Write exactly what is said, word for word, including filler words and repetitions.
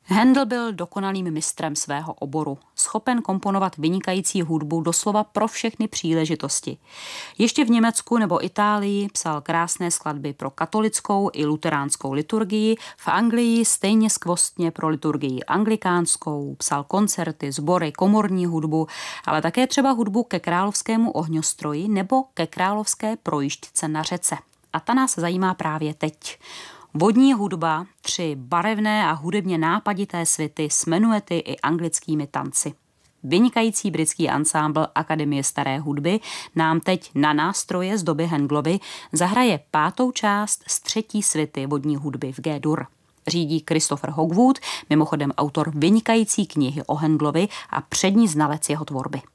Handel byl dokonalým mistrem svého oboru, schopen komponovat vynikající hudbu doslova pro všechny příležitosti. Ještě v Německu nebo Itálii psal krásné skladby pro katolickou i luteránskou liturgii, v Anglii stejně skvostně pro liturgii anglikánskou, psal koncerty, sbory, komorní hudbu, ale také třeba hudbu ke královskému ohňostroji nebo ke královské projížďce na řece. A ta nás zajímá právě teď. Vodní hudba, tři barevné a hudebně nápadité svity s menuety i anglickými tanci. Vynikající britský ansámbl Akademie staré hudby nám teď na nástroje z doby Handelovy zahraje pátou část z třetí svity vodní hudby v G-dur. Řídí Christopher Hogwood, mimochodem autor vynikající knihy o Handelovi a přední znalec jeho tvorby.